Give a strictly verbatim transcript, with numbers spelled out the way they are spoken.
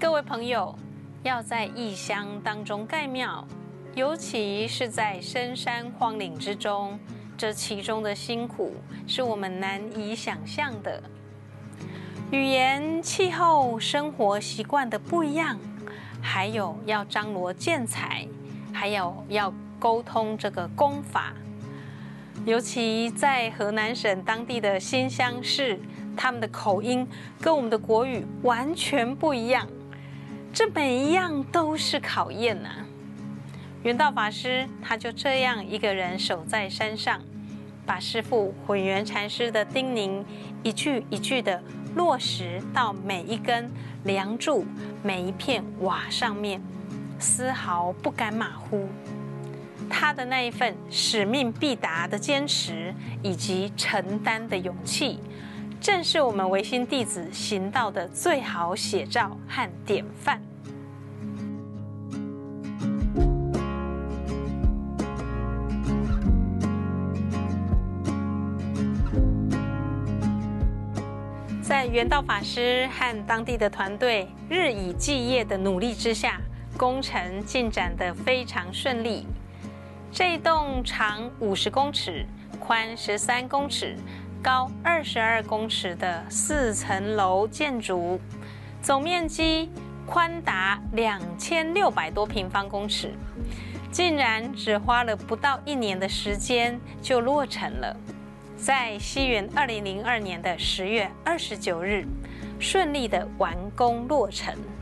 各位朋友，要在异乡当中盖庙，尤其是在深山荒岭之中，这其中的辛苦是我们难以想象的。语言、气候、生活习惯的不一样，还有要张罗建材，还有要沟通这个功法。尤其在河南省当地的新乡市，他们的口音跟我们的国语完全不一样，这每一样都是考验呐、啊。圆道法师他就这样一个人守在山上，把师父混元禅师的叮咛一句一句的落实到每一根梁柱、每一片瓦上面，丝毫不敢马虎。他的那一份使命必达的坚持以及承担的勇气，正是我们唯心弟子行道的最好写照和典范。在圆道法师和当地的团队日以继夜的努力之下，工程进展得非常顺利。这栋长五十公尺、宽十三公尺、高二十二公尺的四层楼建筑，总面积宽达两千六百多平方公尺，竟然只花了不到一年的时间就落成了。在西元二零零二年的十月二十九日，顺利的完工落成。